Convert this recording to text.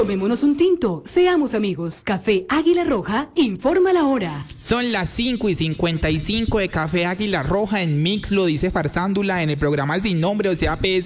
Tomémonos un tinto, seamos amigos. Café Águila Roja, informa la hora. Son las 5:55 de Café Águila Roja en Mix, lo dice Farsándula en el programa Sin Nombre, o sea, PS.